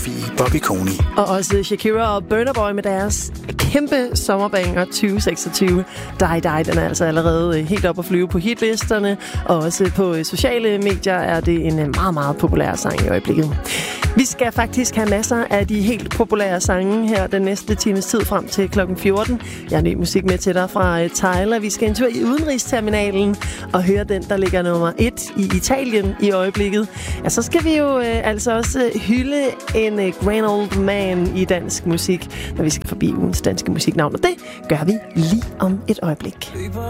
Sofie Bobbiconi. Og også Shakira og Burna Boy med deres kæmpe sommerbanger 2026. Die, den er altså allerede helt op at flyve på hitlisterne, og også på sociale medier er det en meget, meget populær sang i øjeblikket. Vi skal faktisk have masser af de helt populære sange her den næste times tid frem til klokken 14. Jeg har ny musik med til dig fra Tyler. Vi skal en tur i udenrigsterminalen og høre den, der ligger nummer 1 i Italien i øjeblikket. Ja, så skal vi jo altså også hylde en grand old man i dansk musik, når vi skal forbi ugens danske musiknavn. Og det gør vi lige om et øjeblik.